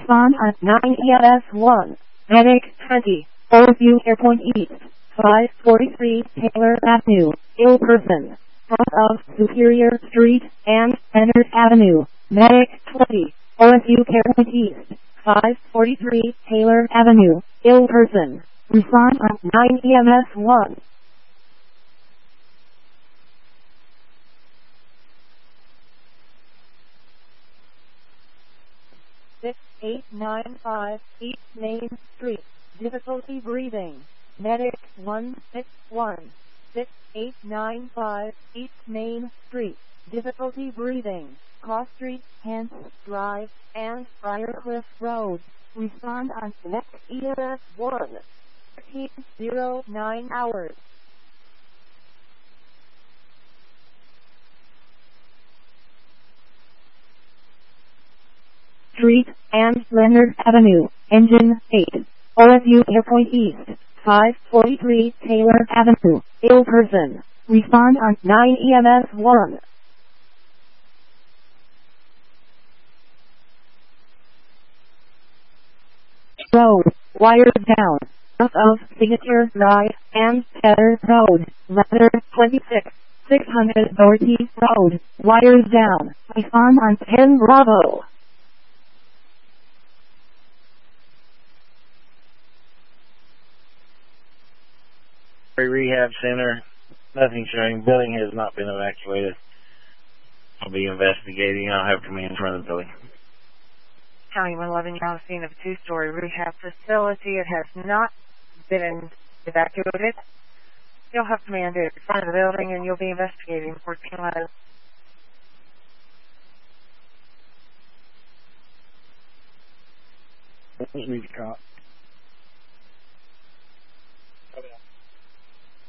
Respond at 9 EMS 1. Medic 20. Overview Airpoint East. 543 Taylor Avenue. Ill person. South of Superior Street and Leonard Avenue. Medic 20. Overview Airpoint East. 543 Taylor Avenue. Ill person. Respond at 9 EMS 1. 6895 East Main Street. Difficulty breathing. Medic 161. 6895 East Main Street. Difficulty breathing. Cross Street, Hance Drive, and Briarcliff Road. Respond on next EMS 1. 1309 hours. Street and Leonard Avenue, Engine 8, OSU Airpoint East, 543 Taylor Avenue, ill person. Respond on 9 EMS 1. Road, wires down, south of Signature Drive and Cheddar Road, letter 26, 600 Ortiz Road, wires down. Respond on 10 Bravo. Rehab Center, nothing showing. Building has not been evacuated. I'll be investigating. I'll have command in front of the building. County 111, you're on the scene of a two-story rehab facility. It has not been evacuated. You'll have command in front of the building, and you'll be investigating 1411. Lead cop.